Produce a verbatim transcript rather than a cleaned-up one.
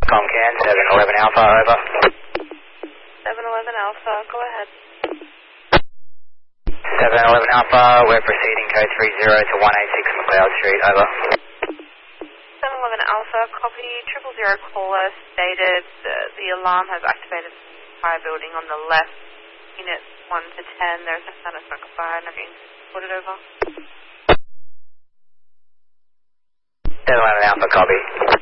Comcan, seven eleven Alpha, over. seven eleven Alpha, go ahead. seven eleven Alpha, we're proceeding code three zero to one eight six McLeod Street, over. seven eleven Alpha, copy, triple zero caller stated uh, the alarm has activated the fire building on the left, unit one to ten, there's a sound of smoke of fire, not being reported over. seven eleven Alpha, copy.